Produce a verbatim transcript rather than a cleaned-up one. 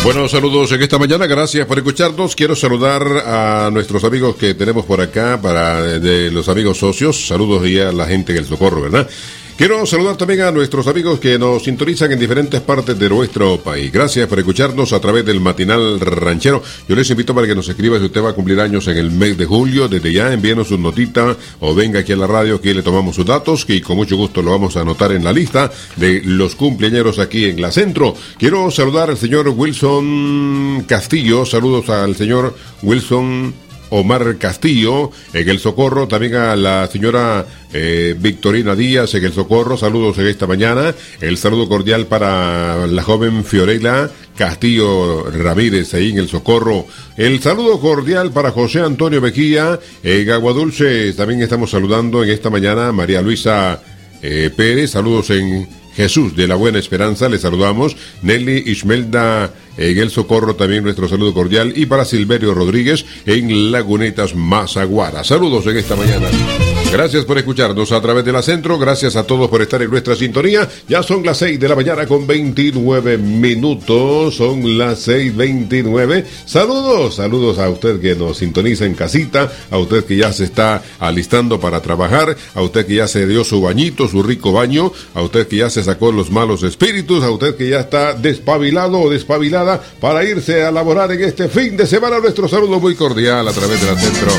Bueno, saludos en esta mañana, gracias por escucharnos. Quiero saludar a nuestros amigos que tenemos por acá, para de los amigos socios. Saludos y a la gente del Socorro, ¿verdad? Quiero saludar también a nuestros amigos que nos sintonizan en diferentes partes de nuestro país. Gracias por escucharnos a través del Matinal Ranchero. Yo les invito para que nos escriba si usted va a cumplir años en el mes de julio. Desde ya envíenos su notita o venga aquí a la radio que le tomamos sus datos, que con mucho gusto lo vamos a anotar en la lista de los cumpleañeros aquí en la Centro. Quiero saludar al señor Wilson Castillo. Saludos al señor Wilson Omar Castillo en el Socorro, también a la señora eh, Victorina Díaz en el Socorro. Saludos en esta mañana. El saludo cordial para la joven Fiorella Castillo Ramírez ahí en el Socorro. El saludo cordial para José Antonio Mejía en Aguadulce. También estamos saludando en esta mañana a María Luisa eh, Pérez. Saludos en Jesús de la Buena Esperanza, le saludamos. Nelly Ismelda en el Socorro, también nuestro saludo cordial. Y para Silverio Rodríguez en Lagunetas, Mazaguara. Saludos en esta mañana. Gracias por escucharnos a través de la Centro. Gracias a todos por estar en nuestra sintonía. Ya son las seis de la mañana con veintinueve minutos. Son las seis veintinueve. Saludos, saludos a usted que nos sintoniza en casita, a usted que ya se está alistando para trabajar, a usted que ya se dio su bañito, su rico baño, a usted que ya se sacó los malos espíritus, a usted que ya está despabilado o despabilada para irse a laborar en este fin de semana. Nuestro saludo muy cordial a través de la Centro.